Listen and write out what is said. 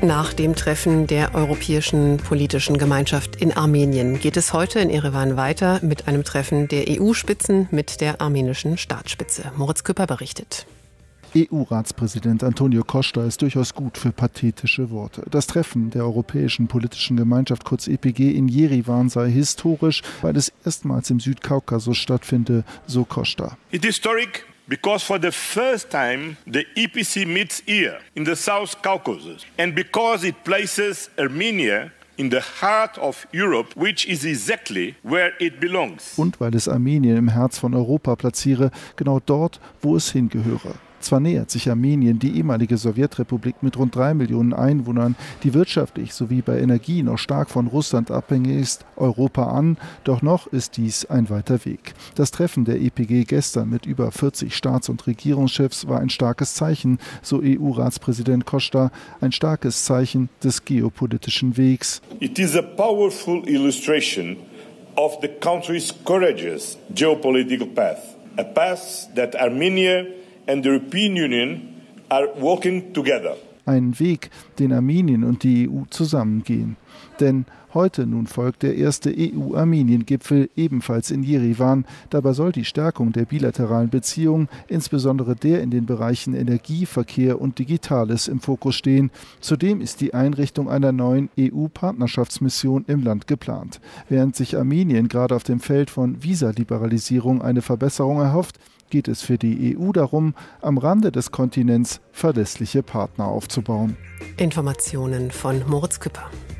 Nach dem Treffen der Europäischen Politischen Gemeinschaft in Armenien geht es heute in Erevan weiter mit einem Treffen der EU-Spitzen mit der armenischen Staatsspitze. Moritz Küpper berichtet. EU-Ratspräsident Antonio Costa ist durchaus gut für pathetische Worte. Das Treffen der Europäischen Politischen Gemeinschaft, kurz EPG, in Jerewan sei historisch, weil es erstmals im Südkaukasus stattfinde, so Costa. It is historic because for the first time the EPC meets here in the South Caucasus and because it places Armenia in the heart of Europe, which is exactly where it belongs. Und weil es Armenien im Herz von Europa platziere, genau dort, wo es hingehöre. Zwar nähert sich Armenien, die ehemalige Sowjetrepublik mit rund 3 Millionen Einwohnern, die wirtschaftlich sowie bei Energie noch stark von Russland abhängig ist, Europa an, doch noch ist dies ein weiter Weg. Das Treffen der EPG gestern mit über 40 Staats- und Regierungschefs war ein starkes Zeichen, so EU-Ratspräsident Costa, ein starkes Zeichen des geopolitischen Wegs. It is a powerful illustration of the country's courageous geopolitical path, a path that Armenia and the European Union are walking together. Ein Weg, den Armenien und die EU zusammengehen. Denn heute nun folgt der erste EU-Armenien-Gipfel ebenfalls in Jerewan. Dabei soll die Stärkung der bilateralen Beziehungen, insbesondere der in den Bereichen Energie, Verkehr und Digitales, im Fokus stehen. Zudem ist die Einrichtung einer neuen EU-Partnerschaftsmission im Land geplant. Während sich Armenien gerade auf dem Feld von Visaliberalisierung eine Verbesserung erhofft, geht es für die EU darum, am Rande des Kontinents verlässliche Partner aufzubauen. Informationen von Moritz Küpper.